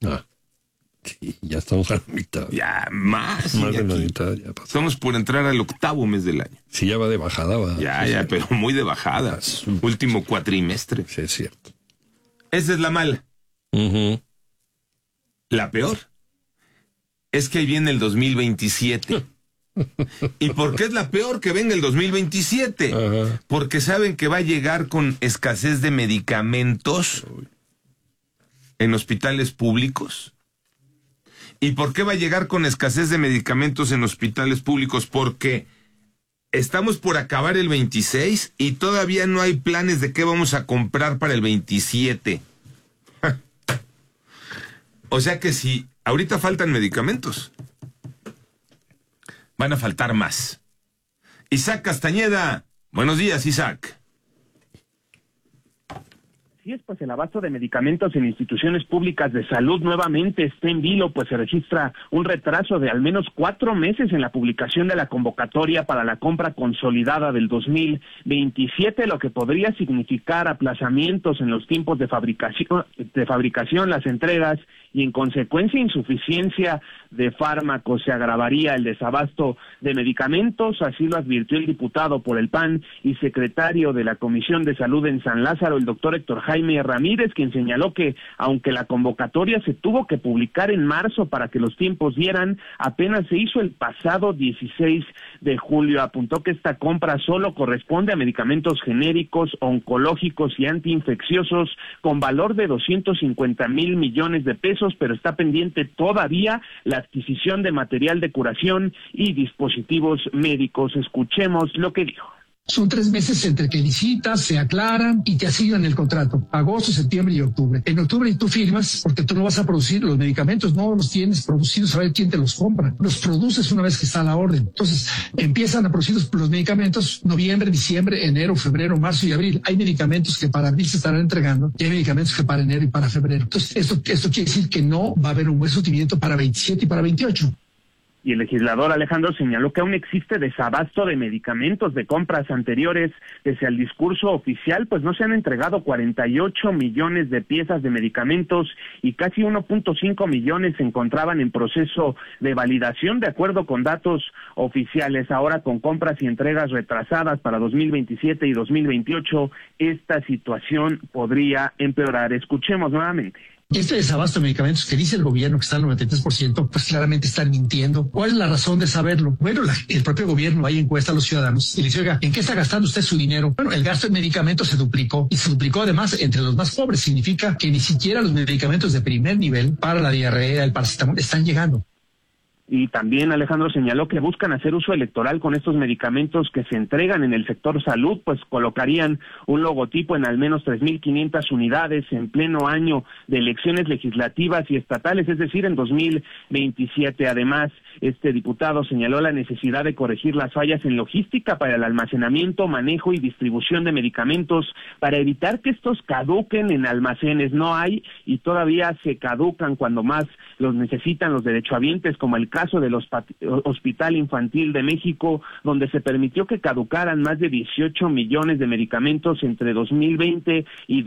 Ah, sí, ya estamos a la mitad. Ya, más. Más sí, de la aquí. mitad ya pasó. Estamos por entrar al 8º mes del año. Sí, ya va de bajada, va. Ya, pero muy de bajada. Último cuatrimestre. Sí, es cierto. Esa es la mala. Uh-huh. La peor es que ahí viene el 2027. ¿Y por qué es la peor que venga el 2027? Ajá. Porque saben que va a llegar con escasez de medicamentos en hospitales públicos. ¿Y por qué va a llegar con escasez de medicamentos en hospitales públicos? Porque estamos por acabar el 26 y todavía no hay planes de qué vamos a comprar para el 27. O sea que si ahorita faltan medicamentos, van a faltar más. Isaac Castañeda. Buenos días, Isaac. Así es, pues el abasto de medicamentos en instituciones públicas de salud nuevamente está en vilo, pues se registra un retraso de al menos 4 meses en la publicación de la convocatoria para la compra consolidada del 2027, lo que podría significar aplazamientos en los tiempos de fabricación, las entregas y en consecuencia insuficiencia de fármacos. Se agravaría el desabasto de medicamentos, así lo advirtió el diputado por el PAN y secretario de la Comisión de Salud en San Lázaro, el doctor Héctor Jaime Ramírez, quien señaló que aunque la convocatoria se tuvo que publicar en marzo para que los tiempos dieran, apenas se hizo el pasado 16 de julio. Apuntó que esta compra solo corresponde a medicamentos genéricos, oncológicos y antiinfecciosos con valor de 250,000 millones de pesos, pero está pendiente todavía la adquisición de material de curación y dispositivos médicos. Escuchemos lo que dijo. Son 3 meses entre que licitas, se aclaran y te asignan el contrato. Agosto, septiembre y octubre. En octubre tú firmas porque tú no vas a producir los medicamentos, no los tienes producidos, a ver quién te los compra. Los produces una vez que está la orden. Entonces empiezan a producir los medicamentos noviembre, diciembre, enero, febrero, marzo y abril. Hay medicamentos que para abril se estarán entregando y hay medicamentos que para enero y para febrero. Entonces esto quiere decir que no va a haber un buen surtimiento para 27 y para 28. Y el legislador Alejandro señaló que aún existe desabasto de medicamentos de compras anteriores. Pese al discurso oficial, pues no se han entregado 48 millones de piezas de medicamentos y casi 1.5 millones se encontraban en proceso de validación, de acuerdo con datos oficiales. Ahora, con compras y entregas retrasadas para 2027 y 2028, esta situación podría empeorar. Escuchemos nuevamente. Este desabasto de medicamentos que dice el gobierno que está al 93%, pues claramente están mintiendo. ¿Cuál es la razón de saberlo? Bueno, el propio gobierno ahí encuesta a los ciudadanos y les dice, oiga, ¿en qué está gastando usted su dinero? Bueno, el gasto en medicamentos se duplicó y se duplicó además entre los más pobres. Significa que ni siquiera los medicamentos de primer nivel para la diarrea, el paracetamol, están llegando. Y también Alejandro señaló que buscan hacer uso electoral con estos medicamentos que se entregan en el sector salud, pues colocarían un logotipo en al menos 3,500 unidades en pleno año de elecciones legislativas y estatales, es decir, en 2027. Además, este diputado señaló la necesidad de corregir las fallas en logística para el almacenamiento, manejo y distribución de medicamentos para evitar que estos caduquen en almacenes. No hay y todavía se caducan cuando más los necesitan los derechohabientes, como el caso del Hospital Infantil de México, donde se permitió que caducaran más de 18 millones de medicamentos entre 2020 y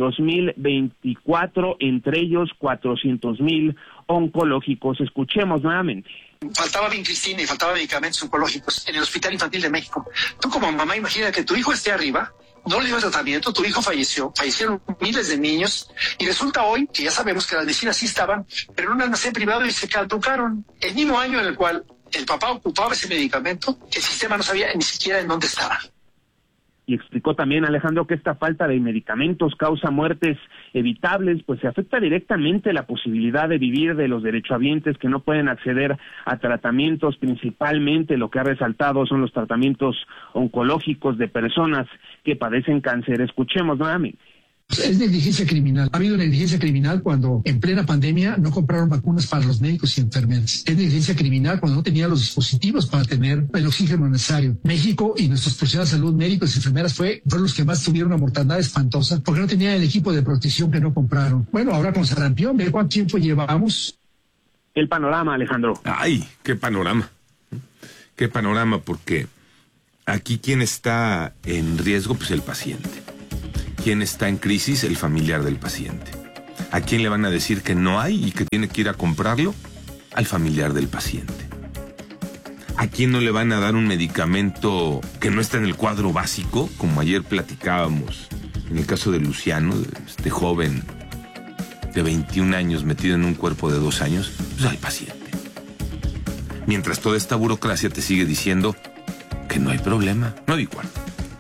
2024, entre ellos 400,000 oncológicos. Escuchemos nuevamente. Faltaba vincristina y faltaba medicamentos oncológicos en el Hospital Infantil de México. Tú como mamá imagina que tu hijo esté arriba, no le dio el tratamiento, tu hijo fallecieron miles de niños y resulta hoy que ya sabemos que las medicinas sí estaban, pero en un almacén privado y se caducaron. El mismo año en el cual el papá ocupaba ese medicamento, el sistema no sabía ni siquiera en dónde estaba. Y explicó también Alejandro que esta falta de medicamentos causa muertes evitables, pues se afecta directamente la posibilidad de vivir de los derechohabientes que no pueden acceder a tratamientos. Principalmente lo que ha resaltado son los tratamientos oncológicos de personas que padecen cáncer. Escuchemos nuevamente. Es negligencia criminal. Ha habido negligencia criminal cuando en plena pandemia no compraron vacunas para los médicos y enfermeras. Es negligencia criminal cuando no tenían los dispositivos para tener el oxígeno necesario. México y nuestros profesionales de salud, médicos y enfermeras, fueron los que más tuvieron una mortandad espantosa porque no tenían el equipo de protección que no compraron. Bueno, ahora con sarampión, ve cuánto tiempo llevamos. El panorama, Alejandro. Ay, qué panorama. Qué panorama, porque aquí quien está en riesgo, pues el paciente. ¿Quién está en crisis? El familiar del paciente. ¿A quién le van a decir que no hay y que tiene que ir a comprarlo? Al familiar del paciente. ¿A quién no le van a dar un medicamento que no está en el cuadro básico? Como ayer platicábamos, en el caso de Luciano, este joven de 21 años metido en un cuerpo de 2 años, pues al paciente. Mientras toda esta burocracia te sigue diciendo que no hay problema, no hay cuarto.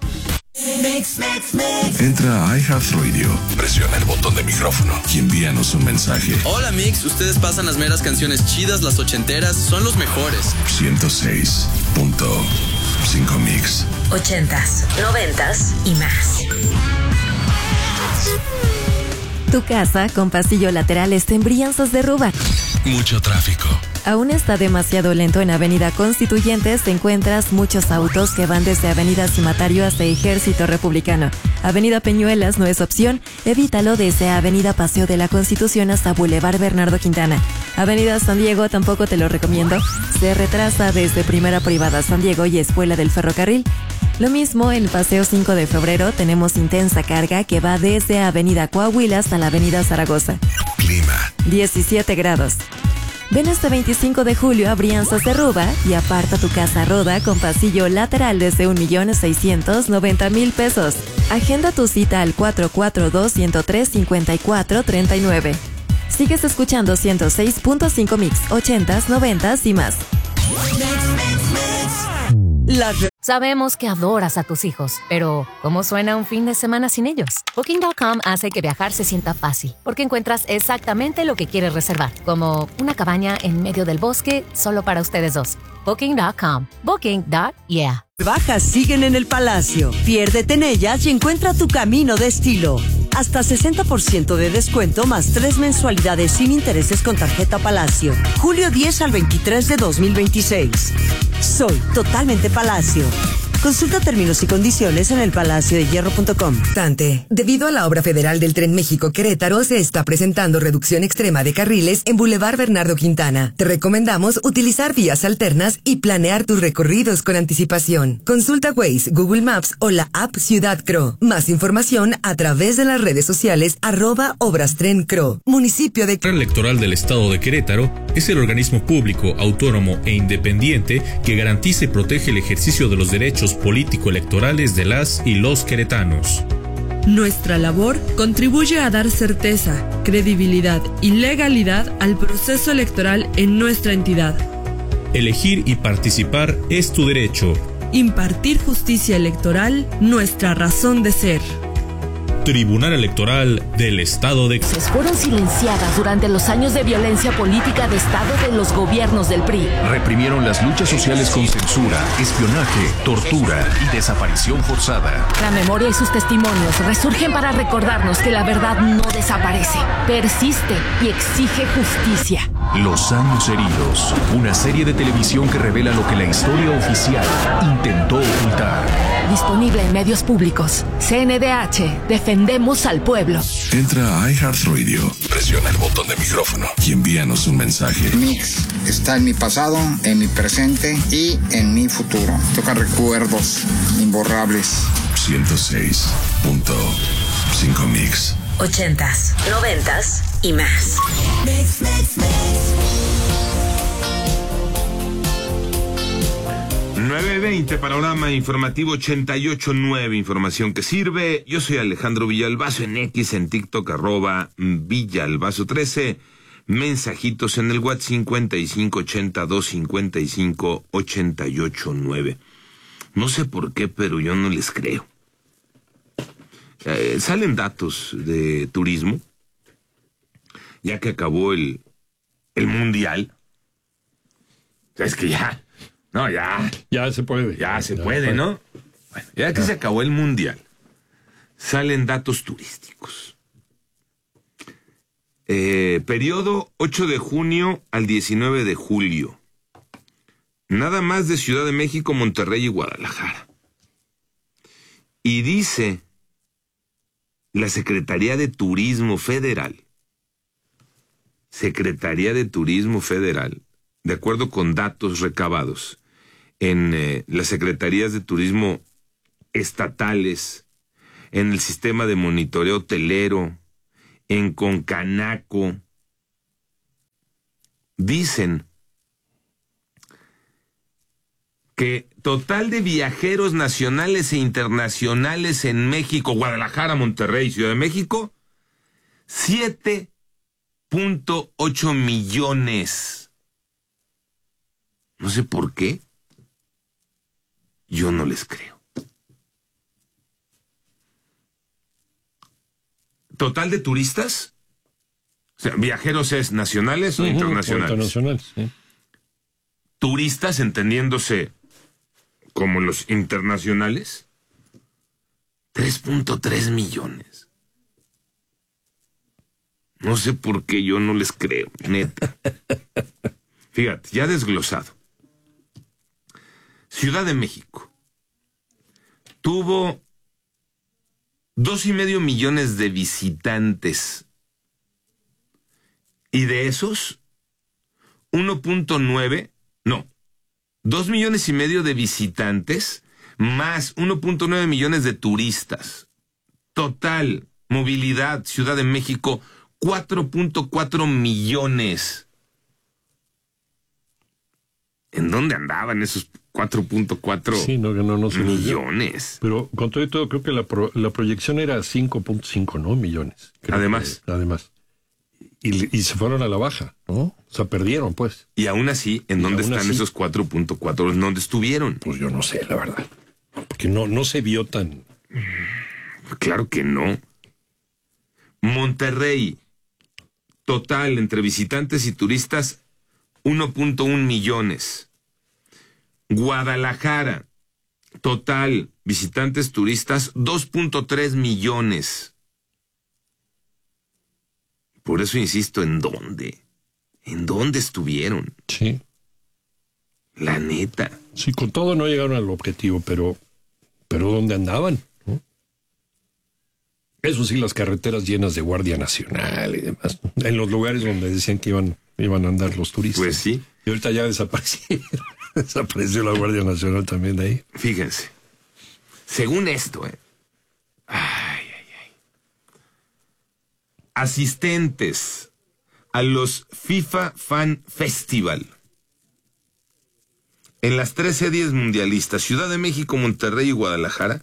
Entra a iHeartRadio, presiona el botón de micrófono y envíanos un mensaje. Hola Mix, ustedes pasan las meras canciones chidas, las ochenteras, son los mejores. 106.5 Mix. 80s, 90s y más. Tu casa con pasillo lateral está en Brianzas de Ruba. Mucho tráfico. Aún está demasiado lento en Avenida Constituyentes. Te encuentras muchos autos que van desde Avenida Cimatario hasta Ejército Republicano. Avenida Peñuelas no es opción. Evítalo desde Avenida Paseo de la Constitución hasta Boulevard Bernardo Quintana. Avenida San Diego tampoco te lo recomiendo. Se retrasa desde Primera Privada San Diego y Escuela del Ferrocarril. Lo mismo en Paseo 5 de Febrero tenemos intensa carga que va desde Avenida Coahuila hasta la Avenida Zaragoza. Clima. 17 grados. Ven este 25 de julio a Brianzas de Ruba y aparta tu casa Roda con pasillo lateral desde 1,690,000 pesos. Agenda tu cita al 442-103-5439. Sigues escuchando 106.5 Mix, 80s, 90s y más. Sabemos que adoras a tus hijos, pero ¿cómo suena un fin de semana sin ellos? Booking.com hace que viajar se sienta fácil, porque encuentras exactamente lo que quieres reservar, como una cabaña en medio del bosque solo para ustedes dos. Booking.com. Booking.yeah. Bajas siguen en el Palacio. Piérdete en ellas y encuentra tu camino de estilo. Hasta 60% de descuento más 3 mensualidades sin intereses con tarjeta Palacio. Julio 10 al 23 de 2026. Soy totalmente Palacio. Consulta términos y condiciones en elpalaciodehierro.com. Debido a la obra federal del Tren México-Querétaro, se está presentando reducción extrema de carriles en Boulevard Bernardo Quintana. Te recomendamos utilizar vías alternas y planear tus recorridos con anticipación. Consulta Waze, Google Maps o la app Ciudad Cro. Más información a través de las redes sociales @ObrasTrenCro. Municipio de... El Electoral del Estado de Querétaro es el organismo público, autónomo e independiente que garantiza y protege el ejercicio de los derechos político-electorales de las y los queretanos. Nuestra labor contribuye a dar certeza, credibilidad y legalidad al proceso electoral en nuestra entidad. Elegir y participar es tu derecho. Impartir justicia electoral, nuestra razón de ser. Tribunal Electoral del Estado de... Fueron silenciadas durante los años de violencia política de Estado de los gobiernos del PRI. Reprimieron las luchas sociales con censura, espionaje, tortura y desaparición forzada. La memoria y sus testimonios resurgen para recordarnos que la verdad no desaparece, persiste y exige justicia. Los años heridos, una serie de televisión que revela lo que la historia oficial intentó ocultar. Disponible en medios públicos. CNDH, defendemos al pueblo. Entra a iHeartRadio, presiona el botón de micrófono y envíanos un mensaje. Mix está en mi pasado, en mi presente y en mi futuro. Toca recuerdos imborrables. 106.5 Mix. 80s, 90s y más. Mix. 9:20, panorama informativo 88.9, información que sirve. Yo soy Alejandro Villalbazo, en X, en TikTok, @Villalbazo13. Mensajitos en el WhatsApp 5582558889. No sé por qué, pero yo no les creo. Salen datos de turismo, ya que acabó el Mundial. Es que ya... No, ya. Ya se puede. Ya se puede, ¿no? Bueno, ya que se acabó el Mundial, salen datos turísticos. Periodo 8 de junio al 19 de julio. Nada más de Ciudad de México, Monterrey y Guadalajara. Y dice la Secretaría de Turismo Federal, de acuerdo con datos recabados en las secretarías de turismo estatales, en el sistema de monitoreo hotelero en Concanaco, dicen que total de viajeros nacionales e internacionales en México, Guadalajara, Monterrey, Ciudad de México, 7.8 millones. No sé por qué. Yo no les creo. ¿Total de turistas? O sea, ¿viajeros es nacionales o internacionales? Internacionales, sí. Turistas, entendiéndose como los internacionales, 3.3 millones. No sé por qué yo no les creo, neta. Fíjate, ya desglosado. Ciudad de México tuvo 2.5 millones de visitantes. Y de esos, 2.5 millones de visitantes, más 1.9 millones de turistas. Total, movilidad, Ciudad de México, 4.4 millones. ¿En dónde andaban esos 4.4 sí, no sé millones? Pero con todo y todo, creo que la proyección era 5.5, ¿no? Millones. Además. Y se fueron a la baja, ¿no? O sea, perdieron, pues. Y aún así, ¿en dónde están esos 4.4? ¿En dónde estuvieron? Pues yo no sé, la verdad. Porque no se vio tan... Claro que no. Monterrey, total, entre visitantes y turistas, 1.1 millones. Guadalajara, total, visitantes, turistas, 2.3 millones. Por eso insisto, ¿en dónde? ¿En dónde estuvieron? Sí. La neta. Sí, con todo no llegaron al objetivo, pero ¿dónde andaban? ¿No? Eso sí, las carreteras llenas de Guardia Nacional y demás. En los lugares donde decían que iban a andar los turistas. Pues sí. Y ahorita ya desaparecieron. Desapareció la Guardia Nacional también de ahí. Fíjense. Según esto, asistentes a los FIFA Fan Festival en las 3 series mundialistas, Ciudad de México, Monterrey y Guadalajara,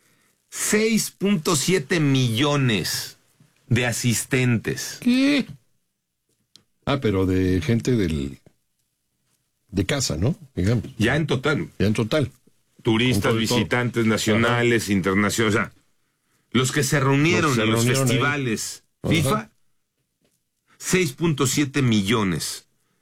6.7 millones de asistentes. ¿Qué? Pero de gente de casa, ¿no? Digamos. Ya en total. Turistas, visitantes nacionales, internacionales, o sea, los que se reunieron en los festivales FIFA, 6.7 millones.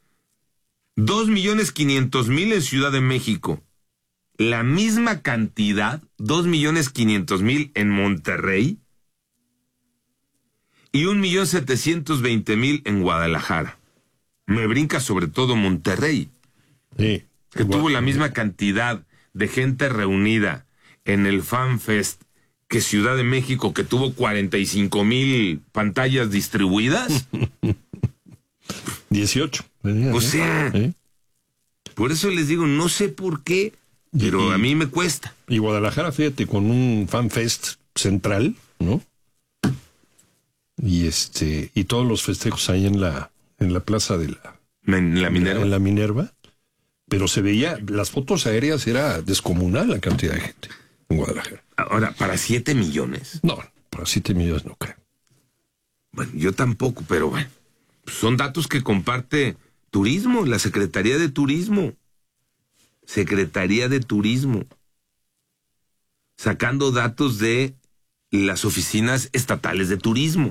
2.500.000 en Ciudad de México. La misma cantidad, 2.500.000 en Monterrey. Y 1.720.000 en Guadalajara. Me brinca sobre todo Monterrey. Sí. Que tuvo la misma cantidad de gente reunida en el Fan Fest que Ciudad de México, que tuvo 45,000 pantallas distribuidas. 18. O sea, por eso les digo, no sé por qué, pero a mí me cuesta. Y Guadalajara, fíjate, con un Fan Fest central, ¿no? Y todos los festejos ahí en la plaza de la Minerva. En la Minerva. Pero se veía, las fotos aéreas, era descomunal la cantidad de gente en Guadalajara. Ahora, ¿para 7 millones? No, para 7 millones no creo. Bueno, yo tampoco, pero bueno, son datos que comparte Turismo, la Secretaría de Turismo. Secretaría de Turismo. Sacando datos de las oficinas estatales de turismo.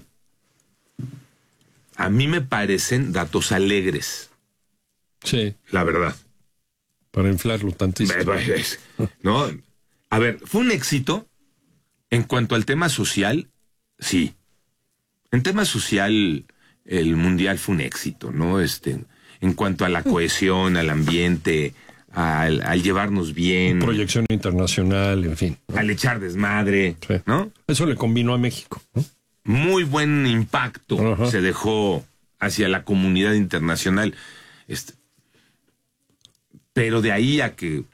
A mí me parecen datos alegres. Sí. La verdad. Para inflarlo tantísimo. No, a ver, ¿fue un éxito en cuanto al tema social? Sí. En tema social, el Mundial fue un éxito, ¿no? En cuanto a la cohesión, al ambiente, al llevarnos bien. Proyección internacional, en fin, ¿no? Al echar desmadre, sí. ¿No? Eso le convino a México, ¿no? Muy buen impacto se dejó hacia la comunidad internacional. Pero de ahí a que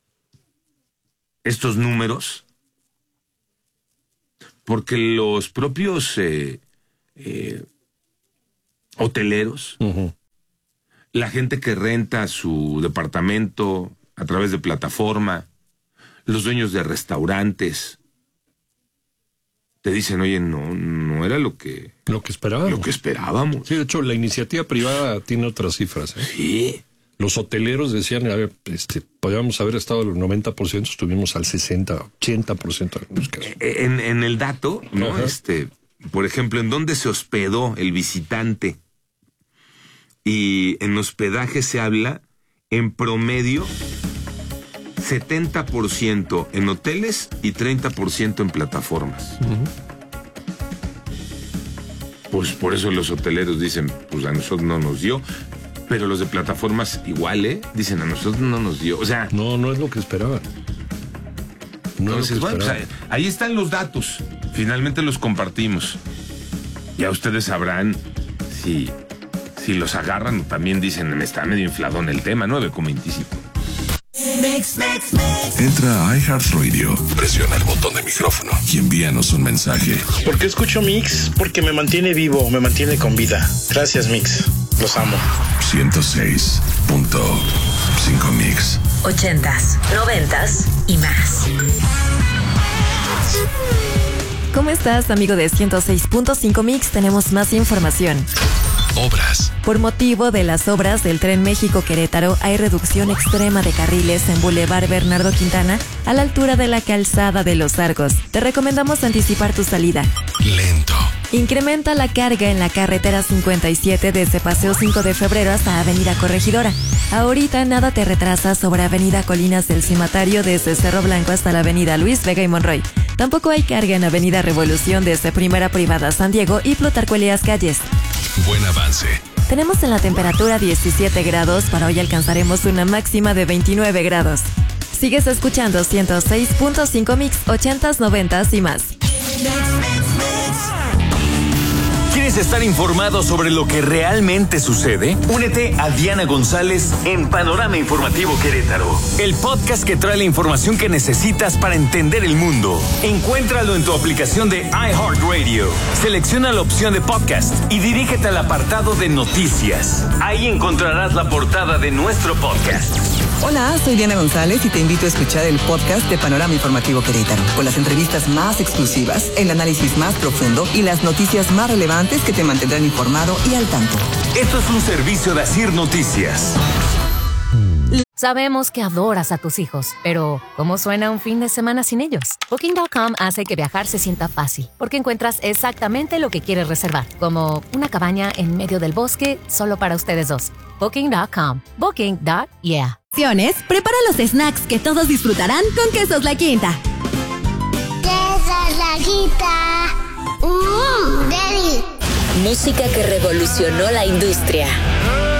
estos números, porque los propios hoteleros, la gente que renta su departamento a través de plataforma, los dueños de restaurantes, te dicen, oye, no era lo que esperábamos. Sí, de hecho, la iniciativa privada tiene otras cifras. Sí. Los hoteleros decían, a ver, podríamos haber estado al 90%, estuvimos al 60, 80% en algunos casos. En el dato, ¿no? Por ejemplo, en dónde se hospedó el visitante. Y en hospedaje se habla, en promedio, 70% en hoteles y 30% en plataformas. Pues por eso los hoteleros dicen, pues a nosotros no nos dio. Pero los de plataformas igual, dicen, a nosotros no nos dio. O sea... No es lo que esperaban. Entonces, bueno, pues ahí están los datos. Finalmente los compartimos. Ya ustedes sabrán si los agarran o también dicen, está medio infladón el tema, 9:25. Entra a iHeartRadio, presiona el botón de micrófono y envíanos un mensaje. ¿Por qué escucho Mix? Porque me mantiene vivo, me mantiene con vida. Gracias, Mix. Los amo. 106.5 Mix. 80s, 90s y más. ¿Cómo estás, amigo de 106.5 Mix? Tenemos más información. Obras. Por motivo de las obras del Tren México-Querétaro, hay reducción extrema de carriles en Boulevard Bernardo Quintana a la altura de la calzada de Los Arcos. Te recomendamos anticipar tu salida. Lento. Incrementa la carga en la carretera 57 desde Paseo 5 de Febrero hasta Avenida Corregidora. Ahorita nada te retrasa sobre Avenida Colinas del Cimatario desde Cerro Blanco hasta la Avenida Luis Vega y Monroy. Tampoco hay carga en Avenida Revolución desde Primera Privada San Diego y Plutarco Elías Calles. Buen avance. Tenemos en la temperatura 17 grados, para hoy alcanzaremos una máxima de 29 grados. Sigues escuchando 106.5 Mix, 80s, 90s y más. ¿Quieres estar informado sobre lo que realmente sucede? Únete a Diana González en Panorama Informativo Querétaro, el podcast que trae la información que necesitas para entender el mundo. Encuéntralo en tu aplicación de iHeartRadio. Selecciona la opción de podcast y dirígete al apartado de noticias. Ahí encontrarás la portada de nuestro podcast. Hola, soy Diana González y te invito a escuchar el podcast de Panorama Informativo Querétaro, con las entrevistas más exclusivas, el análisis más profundo y las noticias más relevantes que te mantendrán informado y al tanto. Esto es un servicio de Asir Noticias. Sabemos que adoras a tus hijos, pero ¿cómo suena un fin de semana sin ellos? Booking.com hace que viajar se sienta fácil, porque encuentras exactamente lo que quieres reservar, como una cabaña en medio del bosque solo para ustedes dos. Booking.com. Booking.yeah. Prepara los snacks que todos disfrutarán con Quesos La Quinta. Quesos La Quinta. Daddy. Música que revolucionó la industria.